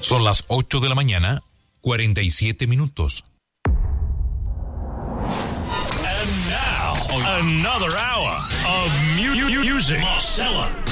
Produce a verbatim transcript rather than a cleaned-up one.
Son las ocho de la mañana, cuarenta y siete minutos. And now, another hour of mu- music. Marcella.